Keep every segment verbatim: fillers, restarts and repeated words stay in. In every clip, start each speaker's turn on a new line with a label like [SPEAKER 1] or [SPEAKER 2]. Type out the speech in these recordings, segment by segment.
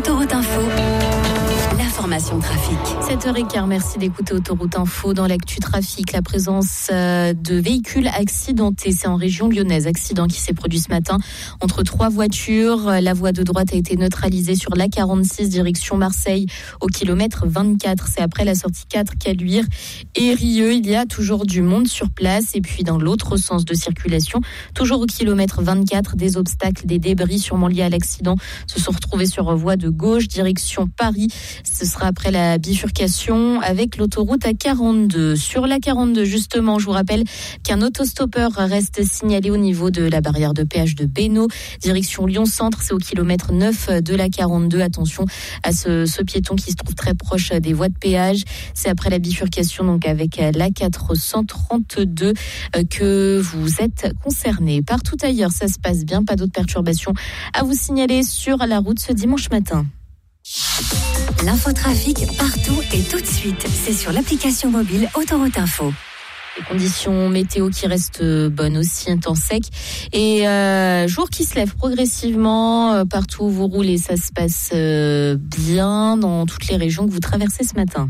[SPEAKER 1] Autoroute Info. L'information trafic.
[SPEAKER 2] sept heures quinze, merci d'écouter Autoroute Info. Dans l'actu trafic, la présence de véhicules accidentés. C'est en région lyonnaise. Accident qui s'est produit ce matin entre trois voitures. La voie de droite a été neutralisée sur l'A quarante-six direction Marseille au kilomètre vingt-quatre. C'est après la sortie quatre, Caluire et Rieux. Il y a toujours du monde sur place. Et puis dans l'autre sens de circulation, toujours au kilomètre vingt-quatre, des obstacles, des débris sûrement liés à l'accident se sont retrouvés sur voie de gauche direction Paris. Ce sera après la bifurcation avec l'autoroute A quarante-deux. Sur l'A quarante-deux, justement, je vous rappelle qu'un autostoppeur reste signalé au niveau de la barrière de péage de Bénaud, direction Lyon-Centre. C'est au kilomètre neuf de l'A quarante-deux. Attention à ce, ce piéton qui se trouve très proche des voies de péage. C'est après la bifurcation, donc avec l'A quatre cent trente-deux, que vous êtes concernés. Partout ailleurs, ça se passe bien. Pas d'autres perturbations à vous signaler sur la route ce dimanche matin.
[SPEAKER 1] L'infotrafic partout et tout de suite. C'est sur l'application mobile Autoroute Info.
[SPEAKER 2] Les conditions météo qui restent bonnes aussi, un temps sec. Et euh, jour qui se lève progressivement. Euh, partout où vous roulez, ça se passe euh, bien dans toutes les régions que vous traversez ce matin.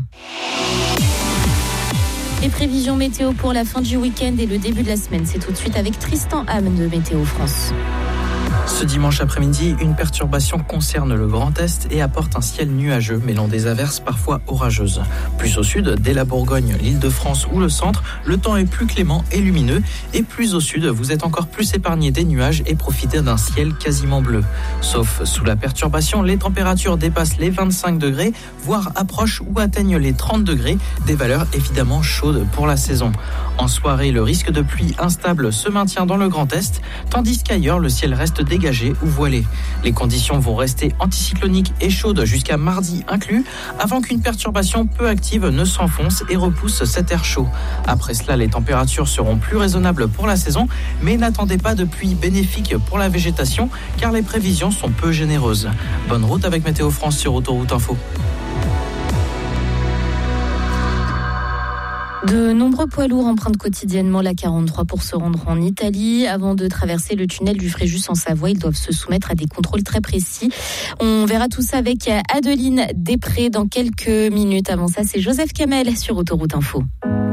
[SPEAKER 2] Les prévisions météo pour la fin du week-end et le début de la semaine, c'est tout de suite avec Tristan Ham de Météo France.
[SPEAKER 3] Ce dimanche après-midi, une perturbation concerne le Grand Est et apporte un ciel nuageux, mêlant des averses parfois orageuses. Plus au sud, dès la Bourgogne, l'Île-de-France ou le centre, le temps est plus clément et lumineux. Et plus au sud, vous êtes encore plus épargné des nuages et profitez d'un ciel quasiment bleu. Sauf sous la perturbation, les températures dépassent les vingt-cinq degrés, voire approchent ou atteignent les trente degrés, des valeurs évidemment chaudes pour la saison. En soirée, le risque de pluie instable se maintient dans le Grand Est, tandis qu'ailleurs, le ciel reste dégagé ou voilé. Les conditions vont rester anticycloniques et chaudes jusqu'à mardi inclus, avant qu'une perturbation peu active ne s'enfonce et repousse cet air chaud. Après cela, les températures seront plus raisonnables pour la saison, mais n'attendez pas de pluie bénéfique pour la végétation, car les prévisions sont peu généreuses. Bonne route avec Météo France sur Autoroute Info.
[SPEAKER 2] De nombreux poids lourds empruntent quotidiennement l'A quarante-trois pour se rendre en Italie. Avant de traverser le tunnel du Fréjus en Savoie, ils doivent se soumettre à des contrôles très précis. On verra tout ça avec Adeline Després dans quelques minutes. Avant ça, c'est Joseph Kamel sur Autoroute Info.